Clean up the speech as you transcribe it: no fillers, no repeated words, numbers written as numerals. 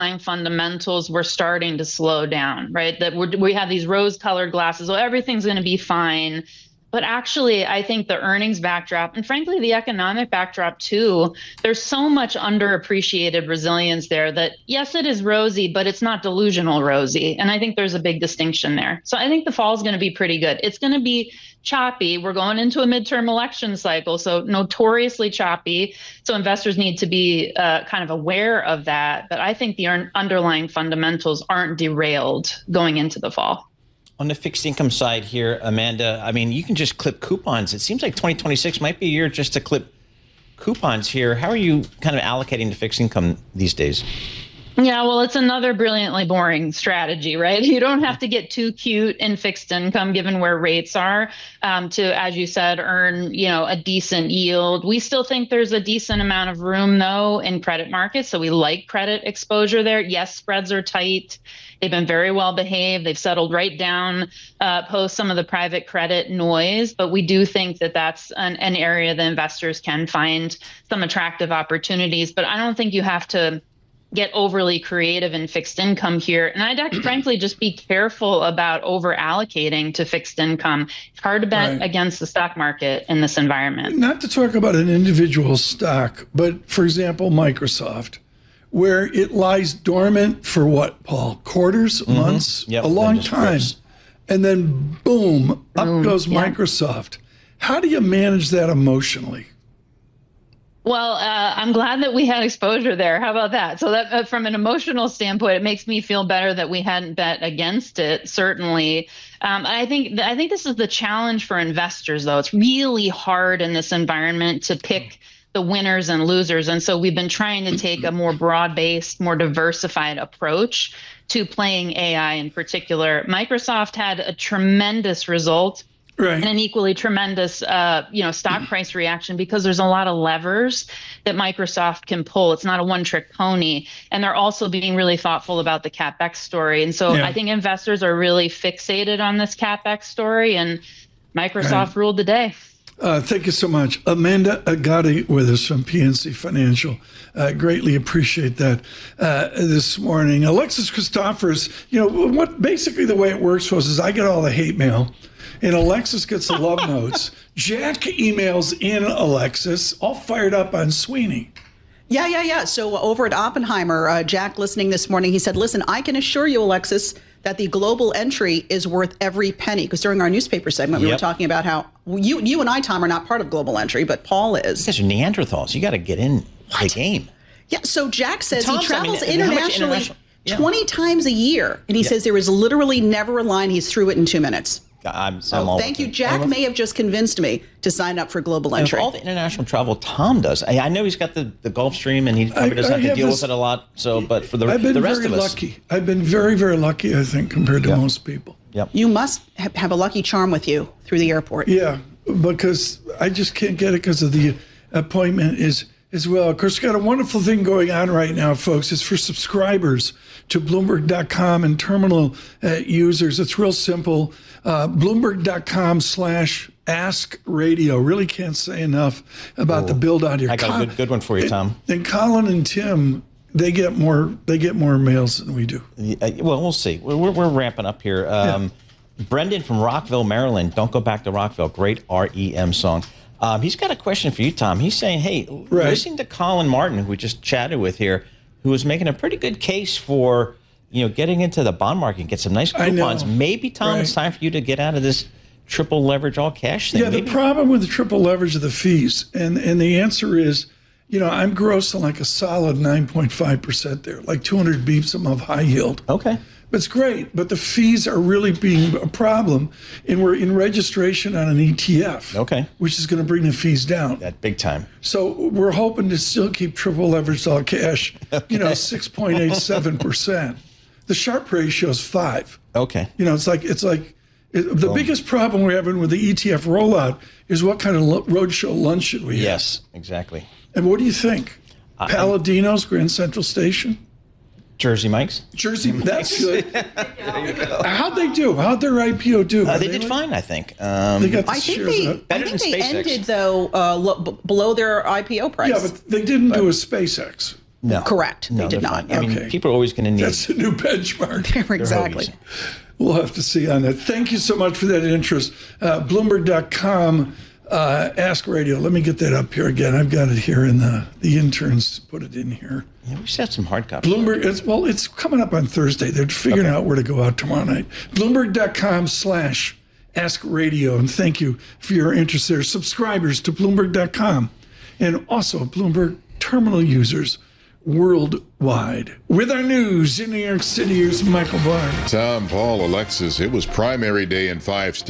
fundamentals were starting to slow down, right? That we have these rose-colored glasses. Well, everything's going to be fine. But actually, I think the earnings backdrop and frankly, the economic backdrop too, there's so much underappreciated resilience there that yes, it is rosy, but it's not delusional rosy. And I think there's a big distinction there. So I think the fall is going to be pretty good. It's going to be choppy. We're going into a midterm election cycle, so notoriously choppy. So investors need to be kind of aware of that. But I think the underlying fundamentals aren't derailed going into the fall. On the fixed income side here, Amanda, I mean, you can just clip coupons. It seems like 2026 might be a year just to clip coupons here. How are you kind of allocating to fixed income these days? Yeah, well, it's another brilliantly boring strategy, right? You don't have to get too cute in fixed income, given where rates are, to, as you said, earn, a decent yield. We still think there's a decent amount of room, though, in credit markets. So we like credit exposure there. Yes, spreads are tight. They've been very well behaved. They've settled right down post some of the private credit noise. But we do think that that's an area that investors can find some attractive opportunities. But I don't think you have to get overly creative in fixed income here. And I'd frankly just be careful about over allocating to fixed income. It's hard to bet against the stock market in this environment. Not to talk about an individual stock, but for example, Microsoft, where it lies dormant for what, Paul? Quarters, months, a long time. And then boom, up goes Microsoft. How do you manage that emotionally? Well, I'm glad that we had exposure there. How about that? So that from an emotional standpoint, it makes me feel better that we hadn't bet against it, certainly. I think this is the challenge for investors, though. It's really hard in this environment to pick the winners and losers. And so we've been trying to take a more broad-based, more diversified approach to playing AI in particular. Microsoft had a tremendous result. And an equally tremendous, stock price reaction because there's a lot of levers that Microsoft can pull. It's not a one-trick pony. And they're also being really thoughtful about the CapEx story. And so I think investors are really fixated on this CapEx story, and Microsoft ruled the day. Thank you so much. Amanda Agati with us from PNC Financial. Greatly appreciate that this morning. Alexis Christoforous, basically the way it works for us is I get all the hate mail. And Alexis gets the love notes. Jack emails in Alexis, all fired up on Sweeney. Yeah. So over at Oppenheimer, Jack listening this morning, he said, listen, I can assure you, Alexis, that the global entry is worth every penny. Because during our newspaper segment, we were talking about how you and I, Tom, are not part of global entry, but Paul is. You guys are Neanderthals. You got to get in the game. Yeah, so Jack says he travels internationally 20 times a year. And he says there is literally never a line. He's through it in 2 minutes. Thank you. Jack may have just convinced me to sign up for global entry. All the international travel Tom does. I know he's got the Gulfstream and he probably doesn't have to deal with it a lot. So, but for the rest of us, I've been very, very lucky, I think, compared to most people. You must have a lucky charm with you through the airport. Yeah, because I just can't get it because of the appointment as well. Of course, we've got a wonderful thing going on right now, folks. It's for subscribers to Bloomberg.com and terminal users. It's real simple. Bloomberg.com/Ask Radio. Really can't say enough about the build out here. I got a good one for you, Tom. And Colin and Tim, they get more mails than we do. Well, we'll see. We're ramping up here. Brendan from Rockville, Maryland. Don't go back to Rockville. Great REM song. He's got a question for you, Tom. He's saying, hey, listening to Colin Martin, who we just chatted with here, who was making a pretty good case for, getting into the bond market and get some nice coupons. Maybe, Tom, it's time for you to get out of this triple leverage all cash thing. Yeah, the problem with the triple leverage are the fees. And the answer is, I'm grossing like a solid 9.5% there, like 200 beeps above high yield. Okay. But it's great, but the fees are really being a problem, and we're in registration on an ETF, which is going to bring the fees down. That big time. So we're hoping to still keep triple leveraged all cash, 6.87%. The Sharpe ratio is 5. Okay. The biggest problem we're having with the ETF rollout is what kind of roadshow lunch should we have? Yes, exactly. And what do you think? Palladino's, Grand Central Station? Jersey Mike's. That's good. How'd they do? How'd their IPO do? They did fine, I think. They got the shares up. I think they ended, though, below their IPO price. Yeah, but they didn't do a SpaceX. No. Correct. No, they did they're not. fine. I mean, people are always going to need. That's the new benchmark. Exactly. We'll have to see on that. Thank you so much for that interest. Bloomberg.com, Ask Radio. Let me get that up here again. I've got it here, and the interns put it in here. Yeah, we should have some hard copies. Bloomberg, it's coming up on Thursday. They're figuring out where to go out tomorrow night. Bloomberg.com/Ask Radio. And thank you for your interest there. Subscribers to Bloomberg.com and also Bloomberg terminal users worldwide. With our news in New York City, here's Michael Barr. Tom, Paul, Alexis, it was primary day in 5 states.